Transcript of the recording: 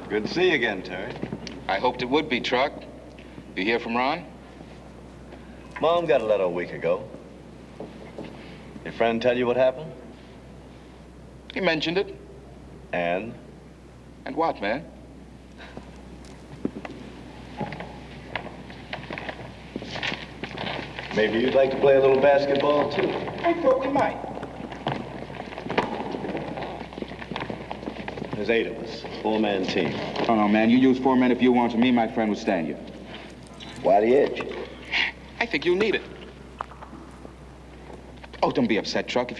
Good to see you again, Terry. I hoped it would be, Truck. You hear from Ron? Mom got a letter a week ago. Your friend tell you what happened? He mentioned it. And? And what, man? Maybe you'd like to play a little basketball, too. I thought we might. There's 8 of us, 4-man team. Oh, no, man. You use 4 men if you want to. Me, my friend, will stand you. Why the edge? I think you'll need it. Oh, don't be upset, Truck. If